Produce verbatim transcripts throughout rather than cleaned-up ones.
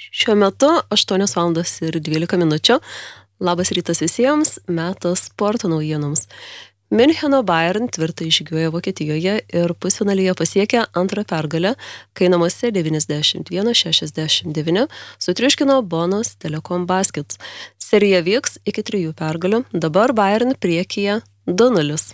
Šiuo metu aštuonios valandos ir dvylika minučių. Labas rytas visiems, metas sporto naujienoms. Miuncheno Bayern tvirtai žygiuoja Vokietijoje ir pusfinalyje pasiekė antrą pergalę, kai namuose devyniasdešimt vienas šešiasdešimt devyni sutriuškino Bonos Telekom Baskets. Serija vyks iki trijų pergalių, dabar Bayern priekyje du nulis.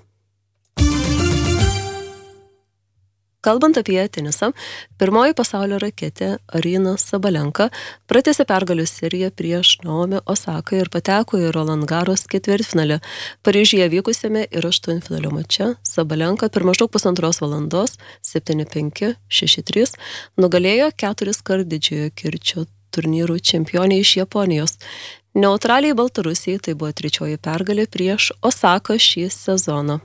Kalbant apie tenisą, pirmoji pasaulio raketė Aryna Sabalenka pratęsė pergalių seriją prieš Naomi Osaką ir pateko į Roland Garros ketvirtfinalį. Paryžiuje vykusiame ir aštuntfinalio mače Sabalenka per maždaug pusantros valandos septyni penki šeši trys nugalėjo keturis kart didžiojo kirčio turnyrų čempionę iš Japonijos. Neutraliai Baltarusijai tai buvo trečioji pergalė prieš Osaką šį sezoną.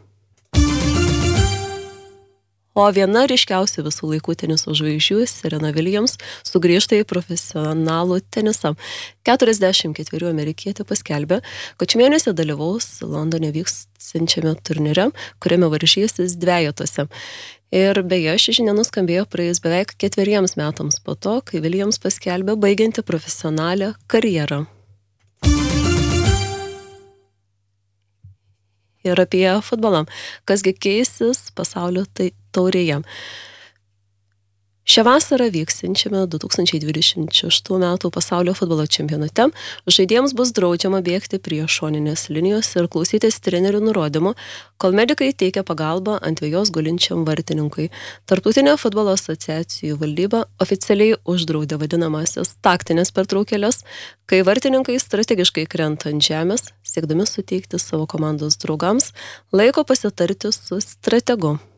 O viena ryškiausių visų laikų teniso žvaigždžių, Serena Williams, sugrįžta į profesionalų tenisą. keturiasdešimt ketverių amerikietė paskelbė, kad šį mėnesį dalyvaus Londone vyksiančiame turnyre, kuriame varžysis dvejetose. Ir beje, ši žinia nuskambėjo praėjus beveik ketveriems metams po to, kai Williams paskelbė baigianti profesionalią karjerą. Ir apie futbolą. Kasgi keisis pasaulio tai taurėje. Šią vasarą vyksiančiame du tūkstančiai dvidešimt šeštų metų pasaulio futbolo čempionate žaidėjams bus draudžiama bėgti prie šoninės linijos ir klausytis trenerių nurodymų, kol medikai teikia pagalbą ant vejos gulinčiam vartininkui. Tarptautinė futbolo asociacijų valdyba oficialiai uždraudė vadinamasias taktinės pertraukėles, kai vartininkai strategiškai krenta ant žemės, siekdami suteikti savo komandos draugams laiko pasitarti su strategu.